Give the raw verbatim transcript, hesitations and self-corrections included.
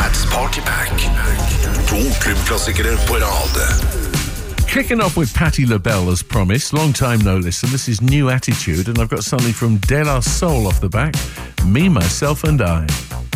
Mads Party Pack. To klubbklassikere på rad. Kicking off with Patti LaBelle as promised. Long time no listen. This is New Attitude, and I've got something from De La Soul off the back. Me, Myself and I.